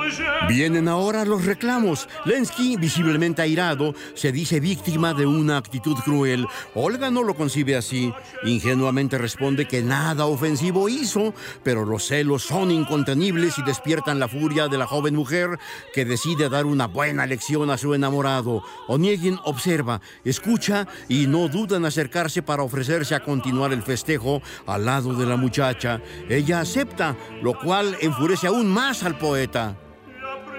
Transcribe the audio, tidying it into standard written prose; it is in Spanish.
Vienen ahora los reclamos. Lenski, visiblemente airado, se dice víctima de una actitud cruel. Olga no lo concibe así. Ingenuamente responde que nada ofensivo hizo, pero los celos son incontenibles y despiertan la furia de la joven mujer que decide dar una buena lección a su enamorado. Oniegin observa, escucha y no duda en acercarse para ofrecerse a continuar el festejo al lado de la muchacha. Ella acepta, lo cual enfurece aún más al poeta.